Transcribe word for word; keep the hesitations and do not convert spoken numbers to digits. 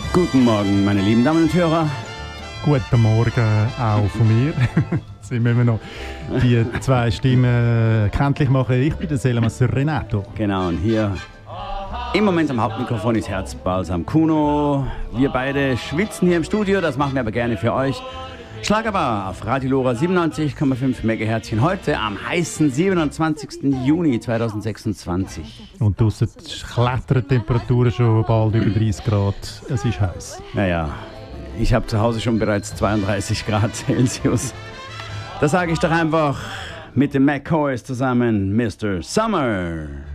Guten Morgen, meine lieben Damen und Hörer. Guten Morgen auch von mir. Sind wir immer noch die zwei Stimmen kenntlich machen. Ich bin der Selmas Renato. Genau, und hier im Moment am Hauptmikrofon ist Herzbalsam Kuno. Wir beide schwitzen hier im Studio, das machen wir aber gerne für euch. Schlagerbar auf Radio Lora siebenundneunzig Komma fünf Megahertz heute am heißen siebenundzwanzigsten Juni zweitausendsechsundzwanzig. Und draussen klettern die Temperaturen schon bald über dreißig Grad. Es ist heiß. Naja, ich habe zu Hause schon bereits zweiunddreißig Grad Celsius. Da sage ich doch einfach mit dem McCoys zusammen Mister Summer.